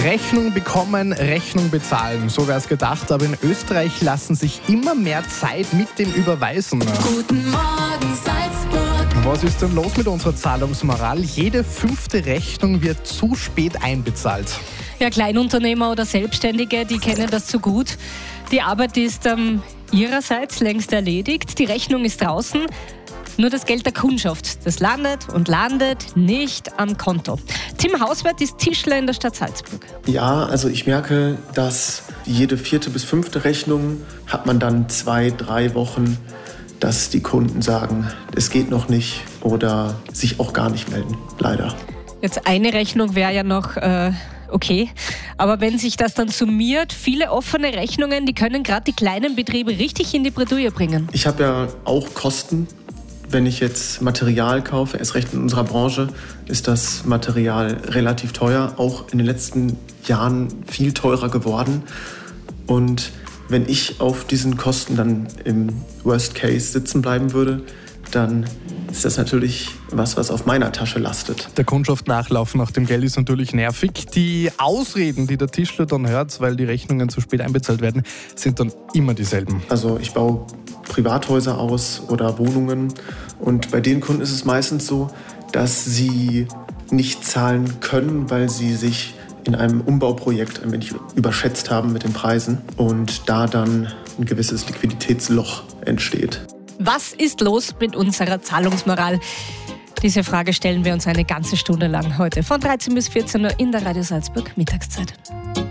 Rechnung bekommen, Rechnung bezahlen, so wäre es gedacht. Aber in Österreich lassen sich immer mehr Zeit mit dem Überweisen. Guten Morgen Salzburg. Was ist denn los mit unserer Zahlungsmoral? Jede 5. Rechnung wird zu spät einbezahlt. Ja, Kleinunternehmer oder Selbstständige, die kennen das zu gut. Die Arbeit ist ihrerseits längst erledigt, die Rechnung ist draußen. Nur das Geld der Kundschaft, das landet und landet nicht am Konto. Tim Hauswert ist Tischler in der Stadt Salzburg. Ja, also ich merke, dass jede 4. bis 5. Rechnung hat man dann 2-3 Wochen, dass die Kunden sagen, es geht noch nicht oder sich auch gar nicht melden, leider. Jetzt eine Rechnung wäre ja noch okay, aber wenn sich das dann summiert, viele offene Rechnungen, die können gerade die kleinen Betriebe richtig in die Bredouille bringen. Ich habe ja auch Kosten. Wenn ich jetzt Material kaufe, erst recht in unserer Branche, ist das Material relativ teuer, auch in den letzten Jahren viel teurer geworden. Und wenn ich auf diesen Kosten dann im Worst Case sitzen bleiben würde, dann ist das natürlich was auf meiner Tasche lastet. Der Kundschaft nachlaufen nach dem Geld ist natürlich nervig. Die Ausreden, die der Tischler dann hört, weil die Rechnungen zu spät einbezahlt werden, sind dann immer dieselben. Also ich baue Privathäuser aus oder Wohnungen und bei den Kunden ist es meistens so, dass sie nicht zahlen können, weil sie sich in einem Umbauprojekt ein wenig überschätzt haben mit den Preisen und da dann ein gewisses Liquiditätsloch entsteht. Was ist los mit unserer Zahlungsmoral? Diese Frage stellen wir uns eine ganze Stunde lang heute von 13 bis 14 Uhr in der Radio Salzburg Mittagszeit.